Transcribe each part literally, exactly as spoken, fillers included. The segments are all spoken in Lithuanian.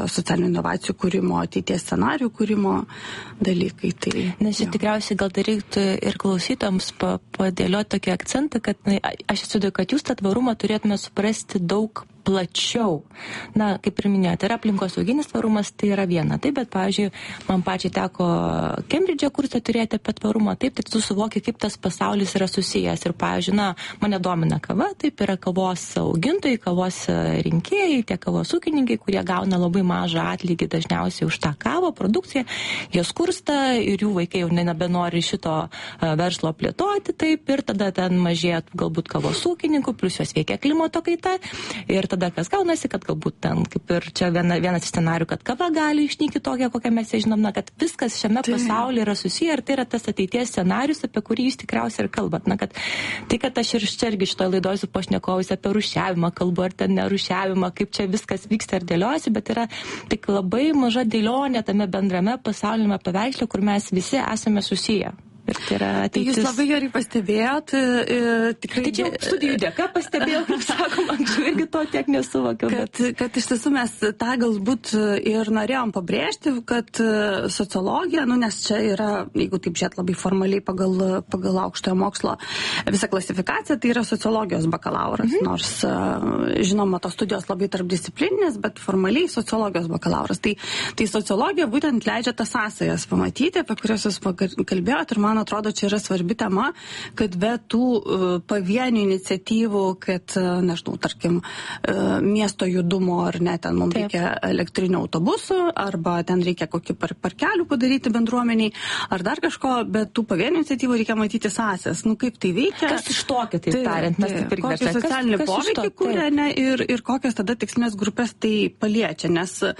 socialinių inovacijų kūrimo, ateities scenarijų kūrimo dalykai. Tai, Nes čia tikriausiai gal dar reiktų ir klausytojams pa, padėlioti tokį akcentą, kad na, aš įsivaizduoju, kad jūs tą tvarumą turėtume suprasti daug plačiau. Na, kaip ir minėjote, yra aplinkosauginis tvarumas, tai yra viena. Taip, bet, pavyzdžiui, man pačiai teko Kembridže kursą turėti apie tvarumą, taip, tai tu suvoki, kaip tas pasaulis yra susijęs. Ir, pavyzdžiui, na, mane domina kava, taip, yra kavos augintojai, kavos rinkėjai, tie kavos ūkininkai, kurie gauna labai mažą atlygį dažniausiai už tą kavą produkciją, jie skursta ir jų vaikai jau nebenori šito verslo plėtoti, taip, ir tada ten mažėja galbūt kavos ūkininkų, plus juos veikia klimato kaita. Ir tada kas gaunasi, kad galbūt ten, kaip ir čia viena, vienas scenarių, kad kava gali išnykti tokia, kokią mes ją žinom, na, kad viskas šiame tai. pasaulyje yra susiję ir tai yra tas ateities scenarius, apie kurį jūs tikriausiai ir kalbat. Na, kad tai, kad aš ir čia irgi šitoje laidoje su pašnekovais apie rūšiavimą kalbu, ar ten nerūšiavimą, kaip čia viskas vyksta ir dėliojasi, bet yra tik labai maža dėlionė tame bendrame pasaulyme paveiksle, kur mes visi esame susiję. Ir tai yra ateitis. Jūs labai gerai pastebėjot. Tikrai... Tai čia studijų dėka pastebėjau, kaip sakoma, anksčiau irgi to tiek nesuvokiau. Kad, bet... kad iš tiesų mes tą galbūt ir norėjom pabrėžti, kad sociologija, nu, nes čia yra, jeigu taip žiūrėt labai formaliai pagal, pagal aukštojo mokslo visą klasifikaciją, tai yra sociologijos bakalauras. Mhm. Nors, žinoma, tos studijos labai tarpdisciplininės, bet formaliai sociologijos bakalauras. Tai, tai sociologija būtent leidžia tas sąsajas pamatyti, apie kurias jūs kalbėjot, ir man atrodo, čia yra svarbi tema, kad be tų uh, pavienių iniciatyvų, kad, uh, nežinau, tarkim, uh, miesto judumo, ar ne, ten mums Taip. reikia elektrinių autobusų, arba ten reikia kokį par parkelių padaryti bendruomeniai, ar dar kažko, bet tų pavienių iniciatyvų reikia matyti sąsajas. Nu, kaip tai veikia? Kas iš to, kitaip tai, tariant, mes taip ir kokį socialinį poveikį kūrė, ne, ir, ir kokias tada tikslinės grupės tai paliečia, nes e,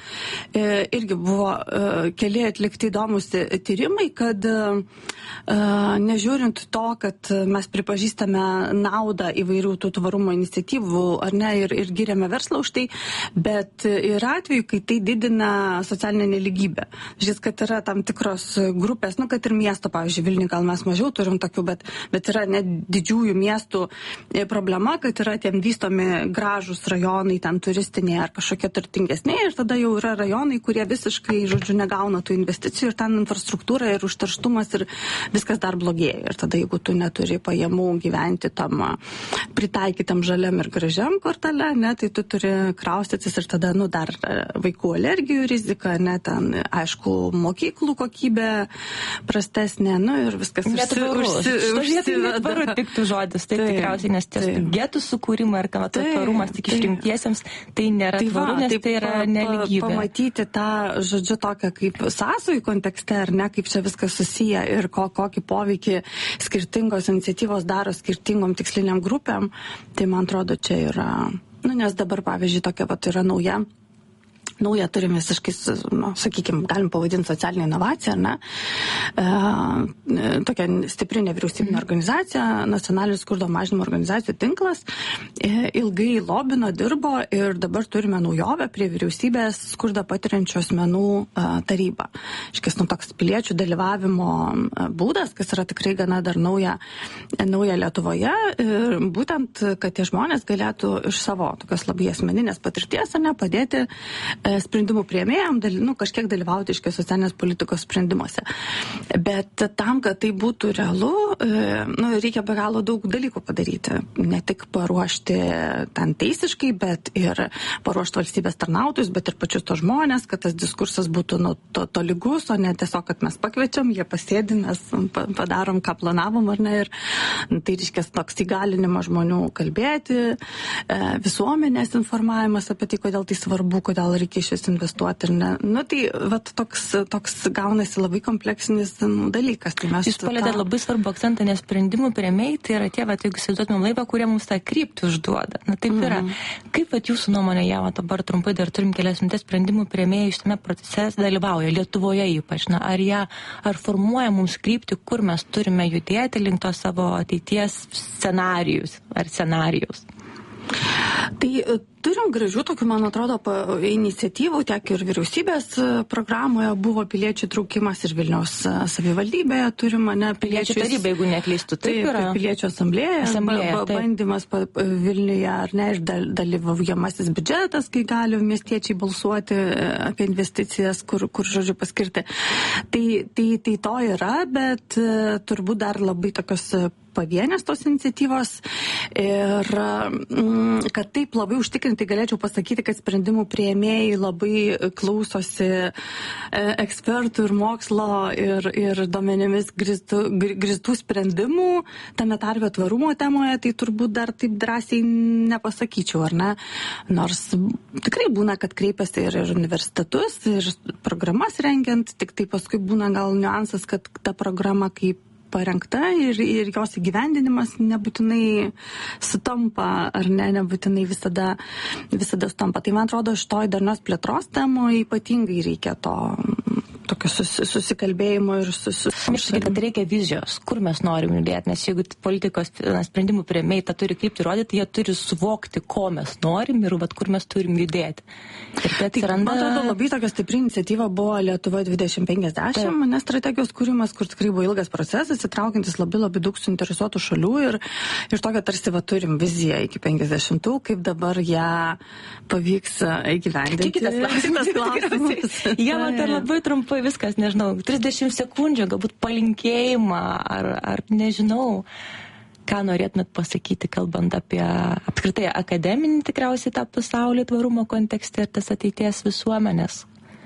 irgi buvo e, keli atlikti įdomus tyrimai, kad e, nežiūrint to, kad mes pripažįstame naudą įvairių tų tvarumo iniciatyvų, ar ne, ir, ir giriame verslą už tai, bet yra atveju, kai tai didina socialinę nelygybę. Žis, kad yra tam tikros grupės, nu, kad ir miesto, pavyzdžiui, Vilniuje gal mes mažiau turim tokių, bet, bet yra net didžiųjų miestų problema, kad yra tiem vystomi gražus rajonai, ten turistiniai ar kažkokie turtingesniai, ir tada jau yra rajonai, kurie visiškai, žodžiu, negauna tų investicijų, ir ten infrastruktūra ir užterštumas ir viskas dar blogėja. Ir tada, jeigu tu neturi pajamų gyventi tam pritaikytam žaliam ir gražiam kvartale, ne, tai tu turi kraustytis, ir tada, nu, dar vaikų alergijų rizika, ne, ten, aišku, mokyklų kokybė prastesnė, nu, ir viskas užsiveda. Netvaru tiktų žodis, tai, tai tikriausiai, nes ties tai. Getų sukūrimą ir kad tvarumas tik išrinktiesiems, tai nėra tai tvaru, nes tai, tai yra pa, nelygybė. Pamatyti tą, žodžiu, tokią kaip sąsajų kontekste, ar ne, kaip čia viskas susiję ir ko, kokį poveikį skirtingos iniciatyvos daro skirtingom tiksliniam grupėm, tai man atrodo čia yra, nu, nes dabar, pavyzdžiui, tokia vat yra nauja naują turim visiškai, nu, sakykime, galim pavadinti socialinę inovaciją, ar ne? E, tokia stipri nevyriausybinė organizacija, nacionalinis skurdo mažinimo organizacijų tinklas, e, ilgai lobino, dirbo, ir dabar turime naujovę prie vyriausybės skurdą patiriančių asmenų e, tarybą. Iškės, nu, toks piliečių dalyvavimo būdas, kas yra tikrai gana dar nauja, nauja Lietuvoje, ir būtent, kad tie žmonės galėtų iš savo tokios labai asmeninės patirties, ar ne, padėti sprendimų priėmėjam, nu, kažkiek dalyvauti iškios socialinės politikos sprendimuose. Bet tam, kad tai būtų realu, nu, reikia be galo daug dalykų padaryti. Ne tik paruošti ten teisiškai, bet ir paruošti valstybės tarnautojus, bet ir pačius to žmonės, kad tas diskursas būtų, nu, to, to lygus, o ne tiesiog, kad mes pakviečiam, jie pasėdi, mes padarom, ką planavom, ar ne, ir tai reiškia toks įgalinimas žmonių kalbėti, visuomenės informavimas apie tai, kodėl tai svarbu, kodėl reikia iš vis investuoti ir ne. Nu, tai vat, toks, toks gaunasi labai kompleksinis dalykas. Tai mes Jūs palėdėt tą... labai svarbu akcentą, nes sprendimų priėmėjai tai yra tie, vat, jeigu įsivaizduotumėm laivą, kurie mums tą kryptį užduoda. Na, taip yra. Mm-hmm. Kaip vat, jūsų nuomonė, jau dabar trumpai dar turim kelias minutės, sprendimų priėmėjai šitame procese dalyvauja, Lietuvoje ypač. Na, ar, ją, ar formuoja mums kryptį, kur mes turime judėti link to savo ateities scenarijus ar scenarijus? Tai Turim gražių tokių, man atrodo, iniciatyvų, tiek ir vyriausybės programoje buvo piliečių traukimas ir Vilniaus savivaldybėje turim, ne, piliečių taryba, jeigu neklystu, taip, taip yra. Piliečių asamblėje, asamblėje ba, bandymas pa, Vilniuje, ar ne, ir dalyvaujamasis biudžetas, kai gali miestiečiai balsuoti apie investicijas, kur, kur žodžiu, paskirti. Tai, tai, tai to yra, bet turbūt dar labai tokios pavienės tos iniciatyvos ir kad taip labai užtikrinti galėčiau pasakyti, kad sprendimų priėmėjai labai klausosi ekspertų ir mokslo ir, ir duomenimis grįstų, grįstų sprendimų tame tarpe tvarumo temoje, tai turbūt dar taip drąsiai nepasakyčiau, ar ne? Nors tikrai būna, kad kreipiasi ir, ir universitetus, ir programas rengiant, tik tai paskui būna gal niuansas, kad ta programa kaip parengta ir, ir jos įgyvendinimas nebūtinai sutampa, ar ne, nebūtinai visada, visada sutampa. Tai man atrodo, šitoj darnios plėtros temoje ypatingai reikia to tokio sus, susikalbėjimo ir susikalbėjimo. Aš sakyt, kad reikia vizijos, kur mes norim judėti, nes jeigu politikos na, sprendimų priėmėjai tą turi kryptį rodyti, jie turi suvokti, ko mes norim ir vat, kur mes turim judėti. Ir tai atsiranda... Man atrodo, labai tokia stipri iniciatyva buvo Lietuva dvidešimt penkiasdešimt, nes strategijos kūrimas, kur tikrai buvo ilgas procesas, įtraukiantis labai labai daug suinteresuotų šalių ir iš tokio tarsi va turim viziją iki penkiasdešimtų, kaip dabar ją pavyks įgyvendinti. Kitas klausimas. klausimas. Jie matė labai trumpai viskas, nežinau, trisdešimt sekundžių, galbūt palinkėjimą ar, ar nežinau, ką norėtumėt pasakyti, kalbant apie apskritai akademinį tikriausiai tą pasaulio tvarumo kontekste ir tas ateities visuomenės.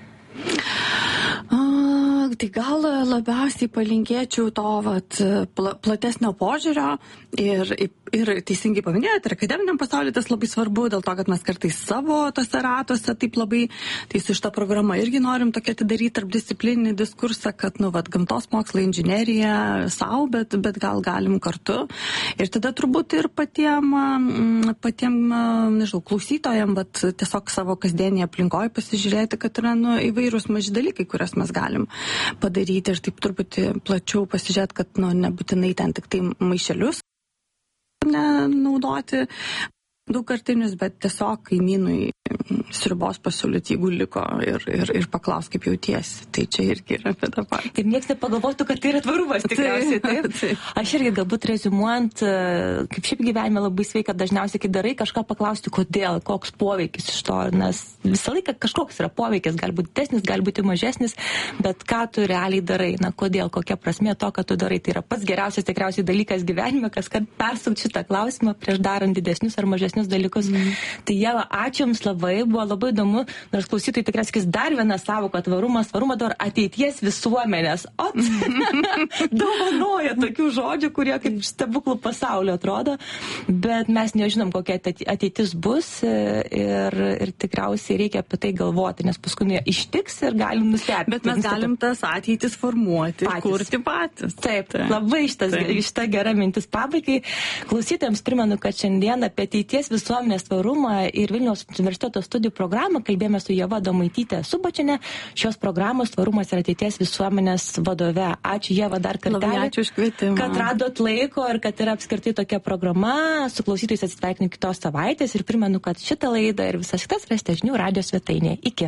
A, tai gal labiausiai palinkėčiau to vat, pla, platesnio požiūrio ir, ir teisingai paminėjote, ir akademiniam pasauliu tas labai svarbu, dėl to, kad mes kartais savo tose ratuose taip labai, tai su šitą programą irgi norim tokia atidaryti tarp disciplininį diskursą, kad, nu, vat, gamtos mokslai, inžinerija savo, bet, bet gal galim kartu. Ir tada turbūt ir patiem, patiem nežinau, klausytojam, bet tiesiog savo kasdienėje aplinkoje pasižiūrėti, kad yra, nu, įvairūs maži dalykai, kurias mes galim padaryti ir taip truputį plačiau pasižiūrėti, kad, nu, nebūtinai ten tik tai maišelius nenaudoti daugkartinius, bet tiesiog kaimynui sriubos pasiūlyti, jeigu liko ir, ir, ir paklaus, kaip jautiesi. Tai čia irgi yra apie tą patį. Ir niekas nepagalvotų, kad tai yra tvarumas tikriausiai. Taip, taip. Aš irgi galbūt reziumuojant, kaip šiaip gyvenime labai sveika, dažniausiai, kai darai kažką paklausti, kodėl, koks poveikis iš to. Nes visą laiką kažkoks yra poveikis, gali būti didesnis, gali būti mažesnis, bet ką tu realiai darai, na kodėl, kokia prasmė to, ką tu darai. Tai yra pats geriausias tikriausiai dalykas gyvenime, kas kad persukti šitą klausimą prieš darant didesnius ar mažesnius dalykus. Mm. Tai Ieva, ačiū Jums labai, buvo labai įdomu, nors klausytojai tikrai sakys dar vieną savoką tvarumas, tvarumo dar ateities visuomenės. O, dovanoja tokių žodžių, kurie kaip stebuklų pasaulio atrodo, bet mes nežinom, kokia ateitis bus ir, ir tikriausiai reikia apie tai galvoti, nes paskui jie ištiks ir galim nustebti. Bet mes galim tas ateitis formuoti, patys. Kurti patys. Taip, taip. Labai šitas, šita gera mintis pabaigai. Klausytojams primenu, kad šiandien apie ateities visuomenės tvarumą ir Vilniaus universiteto studijų programą kalbėjome su Ieva Domaityte Subačiene, šios programos tvarumas ir ateities visuomenės vadove. Ačiū Ieva dar kartelį, kad radot laiko ir kad yra apskritai tokia programa. Su klausytojais atsisveikinu kitos savaitės ir primenu, kad šitą laidą ir visas kitas rasite žinių radijo svetainėje. Iki.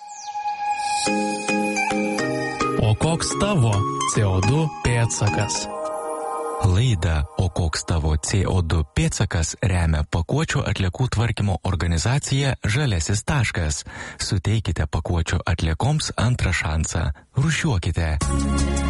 O koks tavo C O du pėdsakas? Laidą O koks tavo C O du pėdsakas remia pakuočių atliekų tvarkymo organizacija Žaliasis taškas. Suteikite pakuočių atliekoms antrą šansą. Rūšiuokite.